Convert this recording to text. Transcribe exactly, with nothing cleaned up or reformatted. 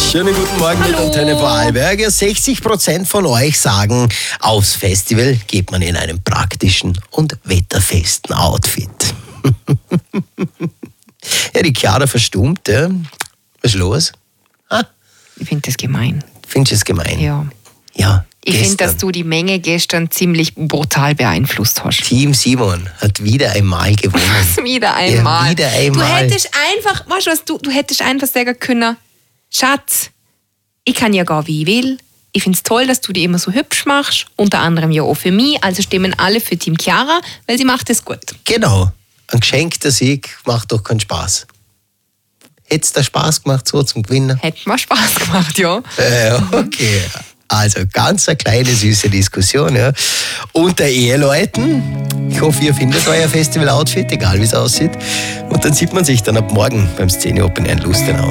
Schönen guten Morgen mit Antenne Vorarlberg. sechzig Prozent von euch sagen, aufs Festival geht man in einem praktischen und wetterfesten Outfit. Ja, die Chiara verstummt, ja. Was ist los? Ah? Ich finde das gemein. Findest du es gemein? Ja. Ja. Ich finde, dass du die Menge gestern ziemlich brutal beeinflusst hast. Team Simon hat wieder einmal gewonnen. Was, wieder einmal? Ja, wieder einmal. Du hättest einfach, weißt du was, du, du hättest einfach sagen können, Schatz, ich kann ja gar wie ich will. Ich finde es toll, dass du die immer so hübsch machst. Unter anderem ja auch für mich. Also stimmen alle für Team Chiara, weil sie macht es gut. Genau. Ein geschenkter Sieg macht doch keinen Spaß. Hätte es da Spaß gemacht, so zum Gewinnen? Hätte mir Spaß gemacht, ja. Äh, okay. Also ganz eine kleine, süße Diskussion, ja. Unter Eheleuten. Ich hoffe, ihr findet euer Festival-Outfit, egal wie es aussieht. Und dann sieht man sich dann ab morgen beim Szene Open Air in Lustenau.